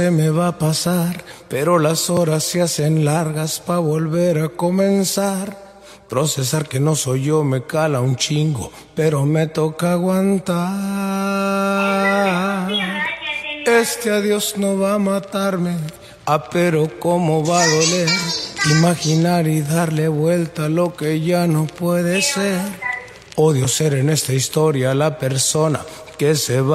Se me va a pasar, pero las horas se hacen largas pa' volver a comenzar. Procesar que no soy yo me cala un chingo, pero me toca aguantar. Este adiós no va a matarme, pero cómo va a doler. Imaginar y darle vuelta a lo que ya no puede ser. Odio ser en esta historia la persona que se va.